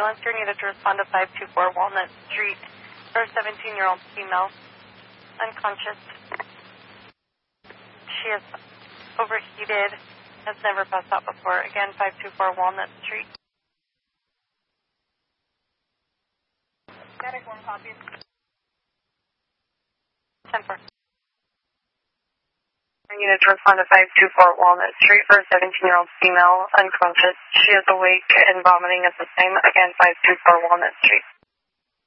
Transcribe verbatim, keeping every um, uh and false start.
ambulance here needed to respond to five two four Walnut Street for a seventeen-year-old female, unconscious. She is overheated, has never passed out before. Again, five two four Walnut Street. Medic one copy. ten four. Unit to respond to five two four Walnut Street for a seventeen-year-old female, unconscious. She is awake and vomiting at the same. Again, five two four Walnut Street.